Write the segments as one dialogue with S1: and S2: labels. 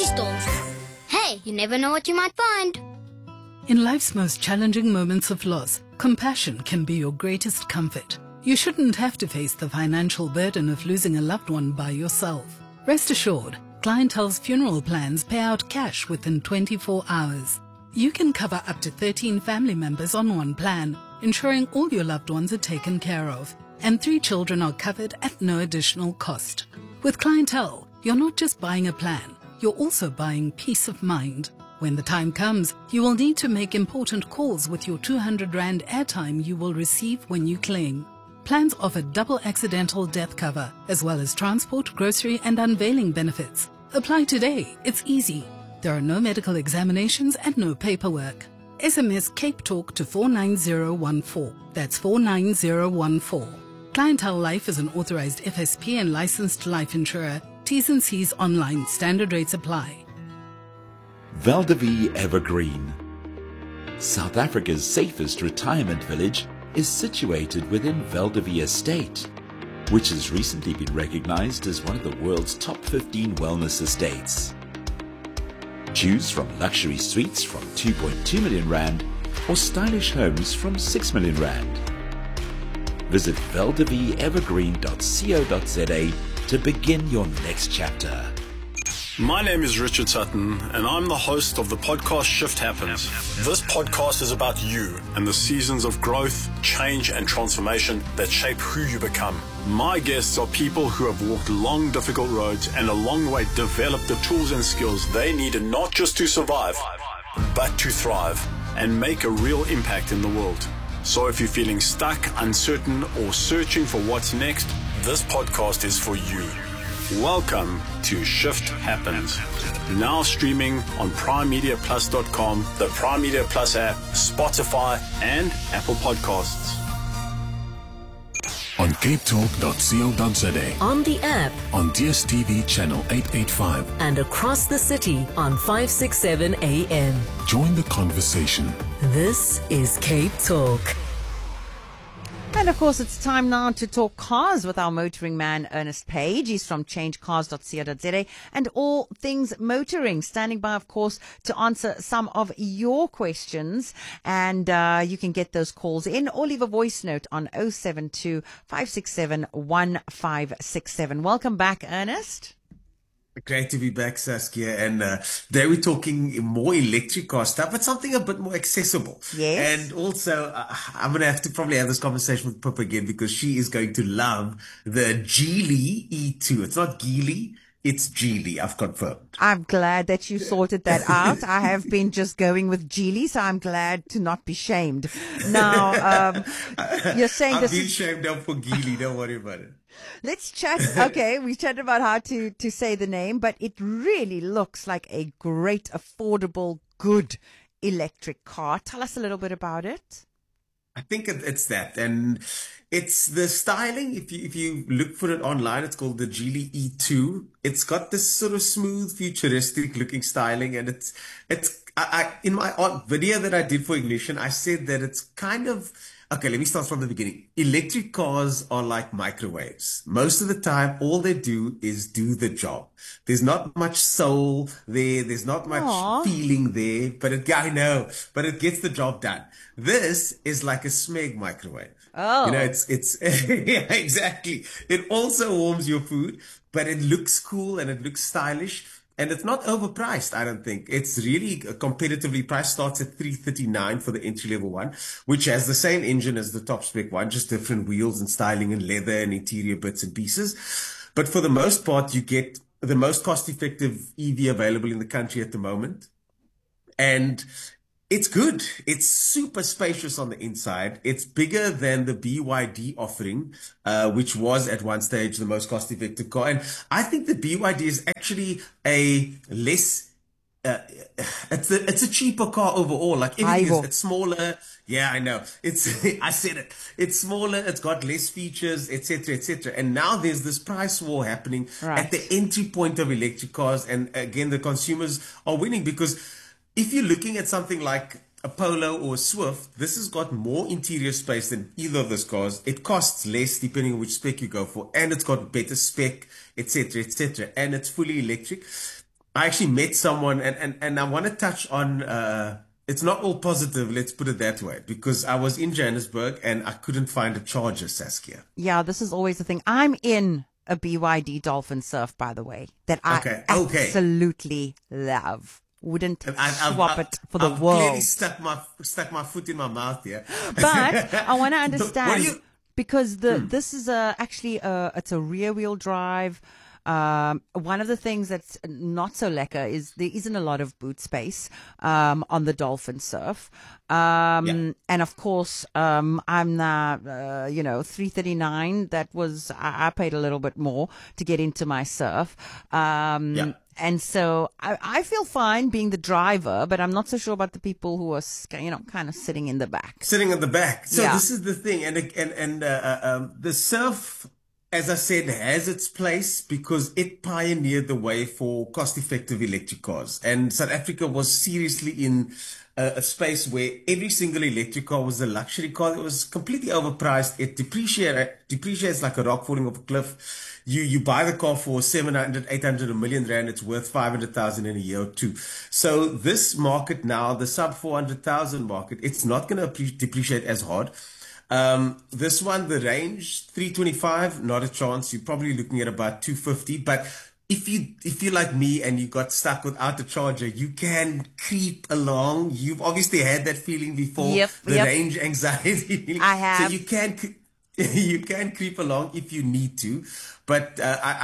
S1: storms. Hey, you never know what you might find.
S2: In life's most challenging moments of loss, compassion can be your greatest comfort. You shouldn't have to face the financial burden of losing a loved one by yourself. Rest assured, Clientele's funeral plans pay out cash within 24 hours. You can cover up to 13 family members on one plan, ensuring all your loved ones are taken care of, and 3 children are covered at no additional cost. With Clientele, you're not just buying a plan, you're also buying peace of mind. When the time comes, you will need to make important calls with your 200 Rand airtime you will receive when you claim. Plans offer double accidental death cover, as well as transport, grocery and unveiling benefits. Apply today, it's easy. There are no medical examinations and no paperwork. SMS Cape Talk to 49014. That's 49014. Clientele Life is an authorized FSP and licensed life insurer. T's and C's online. Standard rates apply.
S3: Val de Vie Evergreen. South Africa's safest retirement village is situated within Val de Vie Estate, which has recently been recognized as one of the world's top 15 wellness estates. Choose from luxury suites from 2.2 million Rand or stylish homes from 6 million Rand. Visit valdevievergreen.co.za to begin your next chapter.
S4: My name is Richard Sutton, and I'm the host of the podcast Shift Happens. This podcast is about you and the seasons of growth, change, and transformation that shape who you become. My guests are people who have walked long, difficult roads and along the way developed the tools and skills they needed not just to survive, but to thrive and make a real impact in the world. So if you're feeling stuck, uncertain, or searching for what's next, this podcast is for you. Welcome to Shift Happens. Now streaming on PrimeMediaPlus.com, the Prime Media Plus app, Spotify, and Apple Podcasts.
S5: On capetalk.co.za,
S6: on the app,
S5: on DSTV channel 885,
S6: and across the city on 567 AM.
S5: Join the conversation.
S6: This is Cape Talk.
S7: And of course, it's time now to talk cars with our motoring man, Ernest Page. He's from changecars.co.za and all things motoring. Standing by, of course, to answer some of your questions. And you can get those calls in or leave a voice note on 072 567 1567. Welcome back, Ernest.
S8: Great to be back, Saskia. And today we're talking more electric car stuff, but something a bit more accessible.
S7: Yes.
S8: And also, I'm going to have to probably have this conversation with Pippa again because she is going to love the Geely E2. It's not Geely, it's Geely. I've confirmed.
S7: I'm glad that you sorted that out. I have been just going with Geely, so I'm glad to not be shamed. Now, you're saying
S8: I've been shamed up for Geely. Don't worry about it.
S7: Let's chat. Okay, we chatted about how to say the name, but it really looks like a great, affordable, good electric car. Tell us a little bit about it.
S8: I think it's that, and it's the styling. If you look for it online, it's called the Geely E2. It's got this sort of smooth, futuristic looking styling, and it's in my video that I did for Ignition, I said that it's kind of. Okay, let me start from the beginning. Electric cars are like microwaves. Most of the time, all they do is do the job. There's not much soul there. There's not much feeling there, but I know, but it gets the job done. This is like a Smeg microwave.
S7: Oh.
S8: You know, it's yeah, exactly. It also warms your food, but it looks cool and it looks stylish. And it's not overpriced, I don't think. It's really competitively priced. Starts at 339 for the entry-level one, which has the same engine as the top spec one, just different wheels and styling and leather and interior bits and pieces. But for the most part, you get the most cost-effective EV available in the country at the moment. And it's good. It's super spacious on the inside. It's bigger than the BYD offering, which was at one stage the most cost-effective car. And I think the BYD is actually a less, it's a cheaper car overall. Like everything is, it's smaller. Yeah, I know. I said it. It's smaller. It's got less features, etc., etc. And now there's this price war happening at the entry point of electric cars. And again, the consumers are winning because if you're looking at something like a Polo or a Swift, this has got more interior space than either of those cars. It costs less depending on which spec you go for, and it's got better spec, etc., etc., and it's fully electric. I actually met someone, and I want to touch on, it's not all positive, let's put it that way, because I was in Johannesburg and I couldn't find a charger, Saskia.
S7: Yeah, this is always the thing. I'm in a BYD Dolphin Surf, by the way, that I absolutely love. Wouldn't swap it for the
S8: I've
S7: world.
S8: clearly stuck my foot in my mouth here.
S7: But I want to understand, because
S8: Hmm.
S7: this is it's a rear wheel drive. One of the things that's not so lekker is there isn't a lot of boot space on the Dolphin Surf. And of course, I'm the 339. That was, I paid a little bit more to get into my surf. And so I feel fine being the driver, but I'm not so sure about the people who are, kind of sitting in the back.
S8: Sitting in the back. So
S7: Yeah.
S8: this is the thing. And the surf, as I said, has its place because it pioneered the way for cost-effective electric cars. And South Africa was seriously in a space where every single electric car was a luxury car. It was completely overpriced. It depreciates like a rock falling off a cliff. You buy the car for 700, 800, $1 million rand. It's worth 500,000 in a year or two. So this market now, the sub 400,000 market, it's not going to depreciate as hard. This one, the range 325, not a chance. You're probably looking at about 250. But if you're like me and you got stuck without the charger, you can creep along. You've obviously had that feeling before.
S7: Yep.
S8: Range anxiety.
S7: I have.
S8: So you can creep along if you need to. But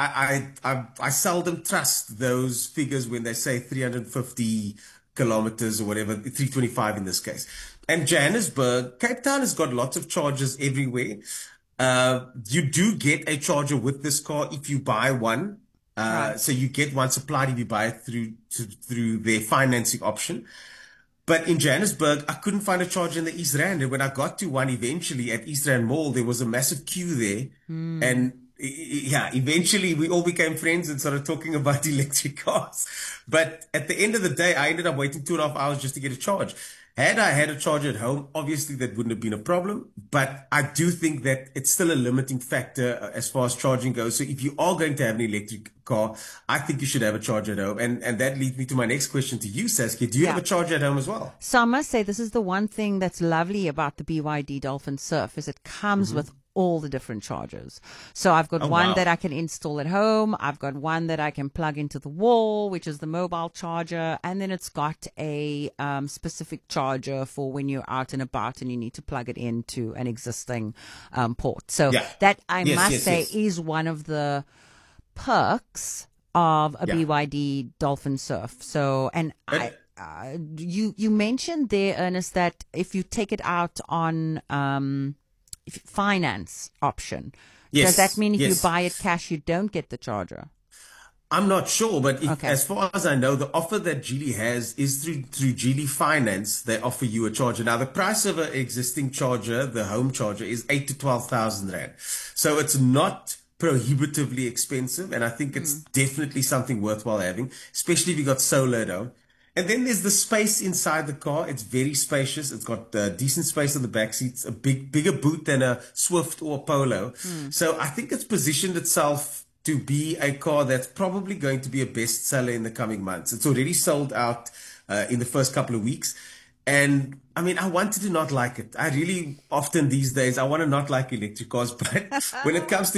S8: I seldom trust those figures when they say 350 kilometers or whatever, 325 in this case. And Johannesburg, Cape Town has got lots of chargers everywhere. You do get a charger with this car if you buy one. So you get one supplied if you buy it through their financing option. But in Johannesburg, I couldn't find a charger in the East Rand. And when I got to one eventually at East Rand Mall, there was a massive queue there. And eventually we all became friends and started talking about electric cars. But at the end of the day, I ended up waiting 2.5 hours just to get a charge. Had I had a charger at home, obviously that wouldn't have been a problem. But I do think that it's still a limiting factor as far as charging goes. So if you are going to have an electric car, I think you should have a charger at home. And that leads me to my next question to you, Saskia. Do you have a charger at home as well?
S7: So I must say, this is the one thing that's lovely about the BYD Dolphin Surf is it comes with all the different chargers. So I've got one that I can install at home. I've got one that I can plug into the wall, which is the mobile charger. And then it's got a specific charger for when you're out and about and you need to plug it into an existing port. So that I must say is one of the perks of a BYD Dolphin Surf. So, and you mentioned there, Ernest, that if you take it out on finance option, does that mean if you buy it cash, you don't get the charger?
S8: I'm not sure, but as far as I know, the offer that Geely has is through Geely Finance. They offer you a charger. Now, the price of an existing charger, the home charger, is 8,000 to 12,000 rand. So it's not prohibitively expensive, and I think it's definitely something worthwhile having, especially if you got solar at home. And then there's the space inside the car. It's very spacious. It's got decent space on the back seats, a bigger boot than a Swift or a Polo. So I think it's positioned itself to be a car that's probably going to be a bestseller in the coming months. It's already sold out in the first couple of weeks. And I mean, I wanted to not like it. I really often these days, I want to not like electric cars, but when it comes to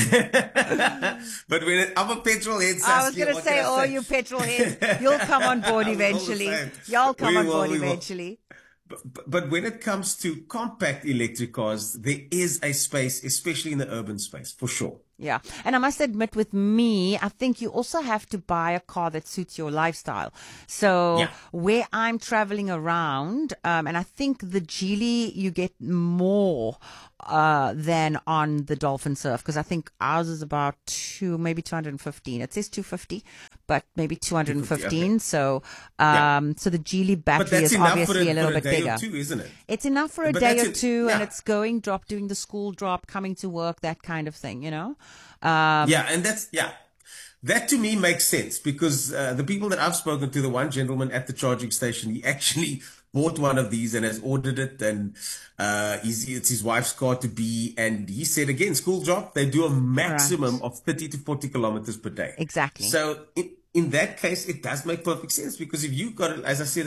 S8: I'm a petrol head, Saskia.
S7: I was going to say, oh, you petrol heads, you'll come on board eventually. You'll come on board eventually.
S8: But when it comes to compact electric cars, there is a space, especially in the urban space, for sure.
S7: Yeah. And I must admit, with me, I think you also have to buy a car that suits your lifestyle. So where I'm traveling around, and I think the Geely, you get more than on the Dolphin Surf, because I think ours is about maybe 215. It says 250, but maybe 215. So, so the Geely battery is obviously a little bit bigger.
S8: Too, isn't it?
S7: It's enough for a day or two, and it's doing the school drop, coming to work, that kind of thing, you know?
S8: And that to me makes sense, because the people that I've spoken to, the one gentleman at the charging station, he actually bought one of these and has ordered it, and it's his wife's car to be, and he said again, school drop, they do a maximum of 30 to 40 kilometers per day.
S7: Exactly.
S8: So in that case, it does make perfect sense, because if you've got, as I said,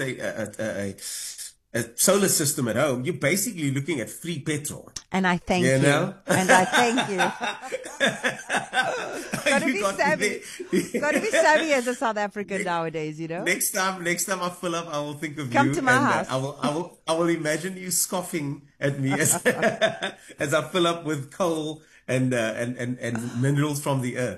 S8: a solar system at home, you're basically looking at free petrol.
S7: And I thank you. And I thank you. Gotta be savvy. Gotta be savvy as a South African nowadays, you know.
S8: Next time I fill up, I will think of
S7: Come
S8: you.
S7: to my house.
S8: I will imagine you scoffing at me as as I fill up with coal and minerals from the earth.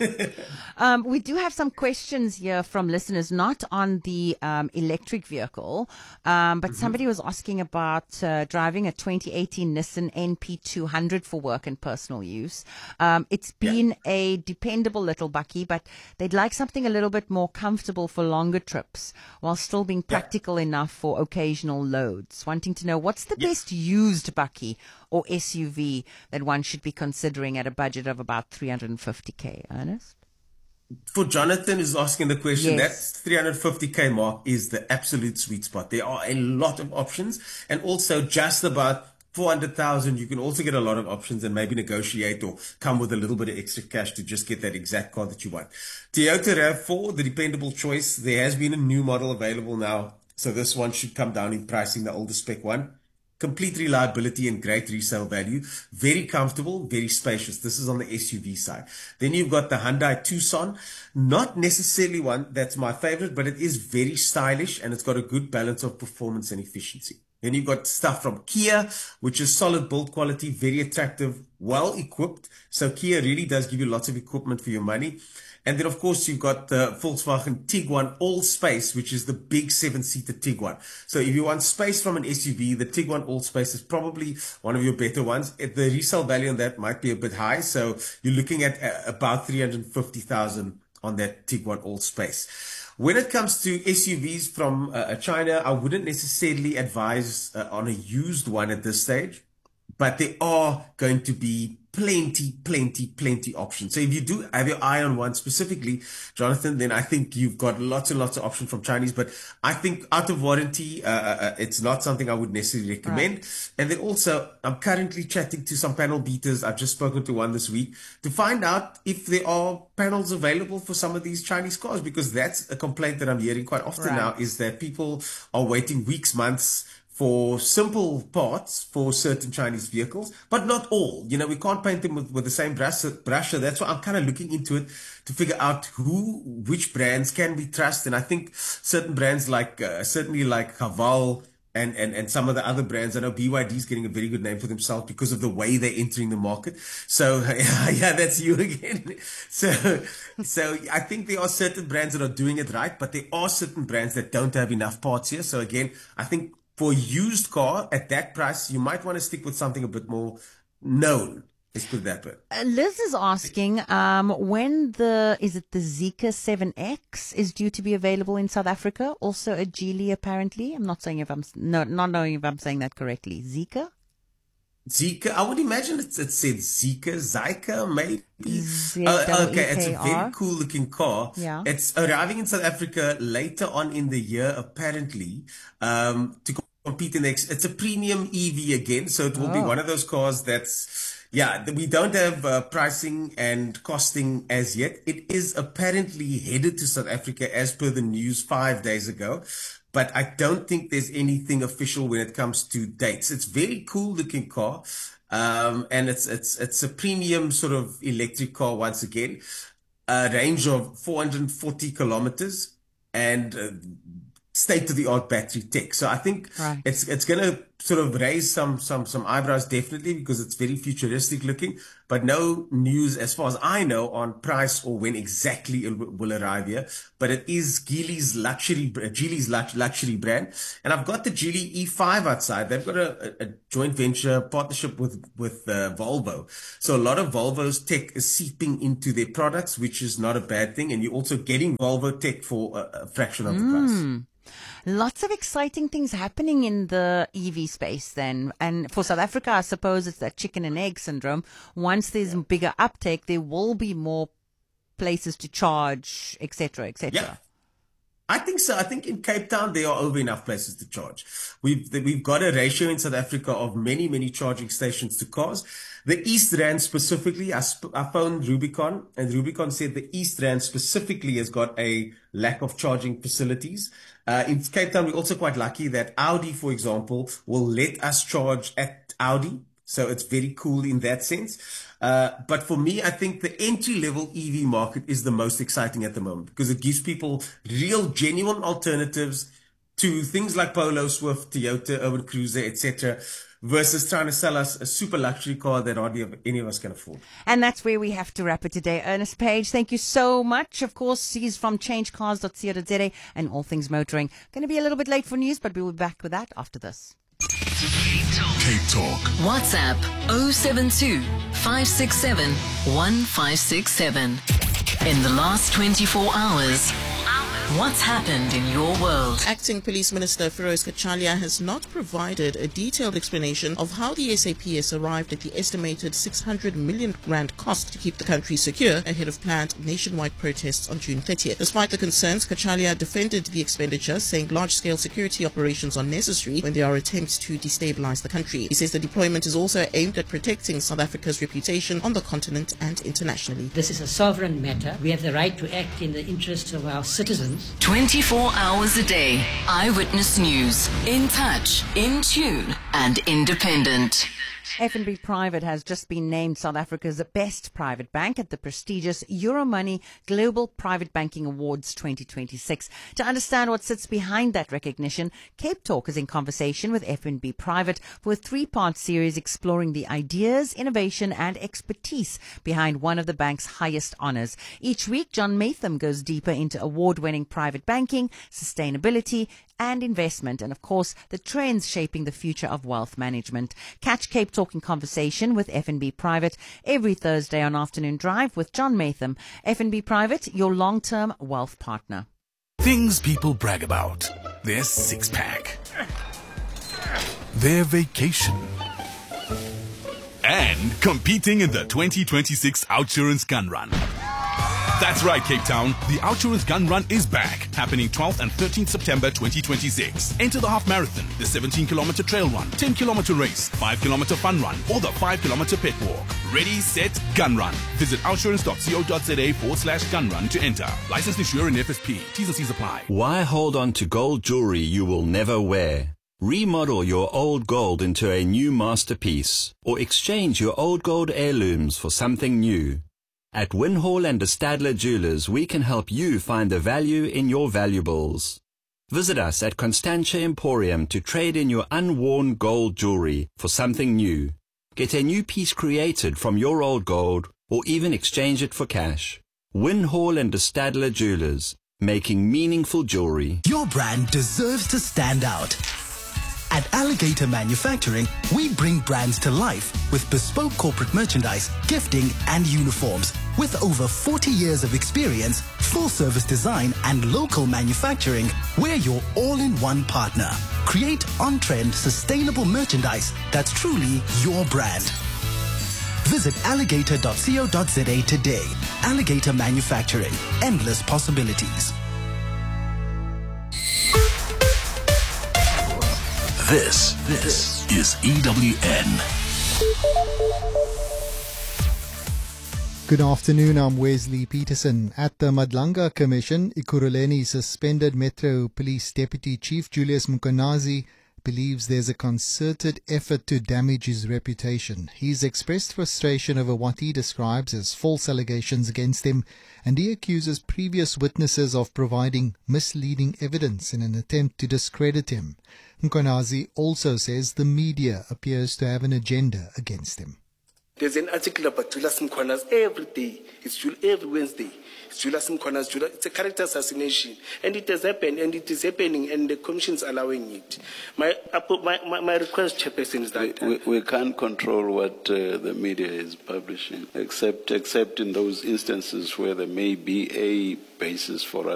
S7: We do have some questions here from listeners, not on the electric vehicle, but somebody was asking about driving a 2018 Nissan NP200 for work and personal use. It's been a dependable little bucky, but they'd like something a little bit more comfortable for longer trips while still being practical enough for occasional loads. Wanting to know what's the best used bucky or SUV that one should be considering at a budget of about 350k, Ernest?
S8: For Jonathan who's asking the question,
S7: Yes.
S8: that 350k mark is the absolute sweet spot. There are a lot of options, and also just about 400,000, you can also get a lot of options and maybe negotiate or come with a little bit of extra cash to just get that exact car that you want. Toyota RAV4, the dependable choice. There has been a new model available now, so this one should come down in pricing, the older spec one. Complete reliability and great resale value. Very comfortable, very spacious. This is on the SUV side. Then you've got the Hyundai Tucson. Not necessarily one that's my favorite, but it is very stylish and it's got a good balance of performance and efficiency. Then you've got stuff from Kia, which is solid build quality, very attractive, well equipped. So Kia really does give you lots of equipment for your money. And then, of course, you've got the Volkswagen Tiguan All Space, which is the big 7-seater Tiguan. So if you want space from an SUV, the Tiguan All Space is probably one of your better ones. The resale value on that might be a bit high. So you're looking at about 350,000 on that Tiguan All Space. When it comes to SUVs from China, I wouldn't necessarily advise on a used one at this stage, but there are going to be plenty options. So if you do have your eye on one specifically, Jonathan, then I think you've got lots and lots of options from Chinese. But I think out of warranty, it's not something I would necessarily recommend. Right. And then also, I'm currently chatting to some panel beaters. I've just spoken to one this week to find out if there are panels available for some of these Chinese cars, because that's a complaint that I'm hearing quite often now, is that people are waiting weeks, months for simple parts for certain Chinese vehicles, but not all. You know, we can't paint them with the same brush. So that's why I'm kind of looking into it to figure out which brands can we trust. And I think certain brands certainly like Haval and some of the other brands. I know BYD is getting a very good name for themselves because of the way they're entering the market. So yeah, that's you again. So I think there are certain brands that are doing it right, but there are certain brands that don't have enough parts here. So again, I think for a used car at that price, you might want to stick with something a bit more known. Let's put it that way.
S7: Liz is asking when the Zeekr 7X is due to be available in South Africa. Also a Geely, apparently. I'm not saying not knowing if I'm saying that correctly. Zeekr,
S8: I would imagine it said Zyker, maybe. Okay, it's a very cool looking car.
S7: Yeah.
S8: It's arriving in South Africa later on in the year, apparently, to compete in it's a premium EV again. So it will be one of those cars we don't have pricing and costing as yet. It is apparently headed to South Africa as per the news 5 days ago. But I don't think there's anything official when it comes to dates. It's very cool looking car. And it's a premium sort of electric car once again. A range of 440 kilometers and state-of-the-art battery tech. So I think it's going to sort of raise some eyebrows, definitely, because it's very futuristic looking, but no news as far as I know on price or when exactly it will arrive here. But it is Geely's luxury brand. And I've got the Geely E5 outside. They've got a joint venture partnership with Volvo. So a lot of Volvo's tech is seeping into their products, which is not a bad thing. And you're also getting Volvo tech for a fraction of the price.
S7: Lots of exciting things happening in the EV space then. And for South Africa, I suppose it's that chicken and egg syndrome. Once there's bigger uptake, there will be more places to charge, etc., etc.
S8: I think so. I think in Cape Town, there are over enough places to charge. We've got a ratio in South Africa of many, many charging stations to cars. The East Rand specifically, I phoned Rubicon, and Rubicon said the East Rand specifically has got a lack of charging facilities. In Cape Town, we're also quite lucky that Audi, for example, will let us charge at Audi. So it's very cool in that sense. But for me, I think the entry-level EV market is the most exciting at the moment because it gives people real, genuine alternatives to things like Polo, Swift, Toyota, Urban Cruiser, etc., versus trying to sell us a super luxury car that hardly any of us can afford.
S7: And that's where we have to wrap it today. Ernest Page, thank you so much. Of course, he's from changecars.co.za and all things motoring. Going to be a little bit late for news, but we'll be back with that after this.
S5: Cape Talk.
S6: WhatsApp 072 567 1567. In the last 24 hours, what's happened in your world?
S9: Acting Police Minister Feroz Kachalia has not provided a detailed explanation of how the SAPS arrived at the estimated 600 million rand cost to keep the country secure ahead of planned nationwide protests on June 30th. Despite the concerns, Kachalia defended the expenditure, saying large-scale security operations are necessary when there are attempts to destabilize the country. He says the deployment is also aimed at protecting South Africa's reputation on the continent and internationally.
S10: This is a sovereign matter. We have the right to act in the interests of our citizens.
S6: 24 hours a day. Eyewitness News. In touch, in tune, and independent.
S7: FNB Private has just been named South Africa's best private bank at the prestigious Euromoney Global Private Banking Awards 2026. To understand what sits behind that recognition, Cape Talk is in conversation with FNB Private for a 3-part series exploring the ideas, innovation and expertise behind one of the bank's highest honors. Each week, John Matham goes deeper into award-winning private banking, sustainability and investment, and of course, the trends shaping the future of wealth management. Catch Cape Talk in conversation with FNB Private every Thursday on Afternoon Drive with John Matham. FNB Private, your long-term wealth partner.
S5: Things people brag about. Their six-pack. Their vacation. And competing in the 2026 Outsurance Gun Run. That's right, Cape Town. The Outsurance Gun Run is back, happening 12th and 13th September 2026. Enter the half marathon, the 17-kilometer trail run, 10-kilometer race, 5-kilometer fun run, or the 5-kilometer pet walk. Ready, set, gun run. Visit outsurance.co.za/gun run to enter. Licensed insurer in FSP. T's and C's apply.
S11: Why hold on to gold jewelry you will never wear? Remodel your old gold into a new masterpiece, or exchange your old gold heirlooms for something new. At Winhall and de Stadler Jewelers, we can help you find the value in your valuables. Visit us at Constantia Emporium to trade in your unworn gold jewelry for something new. Get a new piece created from your old gold, or even exchange it for cash. Winhall and de Stadler Jewelers, making meaningful jewelry.
S12: Your brand deserves to stand out. At Alligator Manufacturing, we bring brands to life with bespoke corporate merchandise, gifting and uniforms. With over 40 years of experience, full-service design and local manufacturing, we're your all-in-one partner. Create on-trend, sustainable merchandise that's truly your brand. Visit alligator.co.za today. Alligator Manufacturing. Endless possibilities.
S5: This is EWN.
S13: Good afternoon, I'm Wesley Peterson. At the Madlanga Commission, Ekurhuleni suspended Metro Police Deputy Chief Julius Mkonazi believes there's a concerted effort to damage his reputation. He's expressed frustration over what he describes as false allegations against him, and he accuses previous witnesses of providing misleading evidence in an attempt to discredit him. Mkonazi also says the media appears to have an agenda against him.
S14: There's an article about Julius Mkonazi every day. It's every Wednesday. It's Julius Mkonazi. It's a character assassination. And it has happened, and it is happening, and the commission's allowing it. My request, Chairperson, is that...
S15: We can't control what the media is publishing, except in those instances where there may be a basis for us